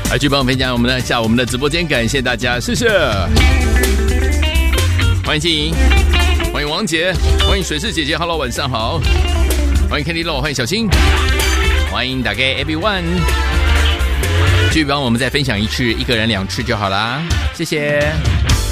来去帮我们分享我们的下我们的直播间，感谢大家，谢谢。欢迎静莹，欢迎王姐，欢迎水士姐姐 ，Hello， 晚上好。欢迎 Candy Low， 欢迎小新，欢迎大家 everyone。继续帮我们再分享一次，一个人2次就好啦，谢谢。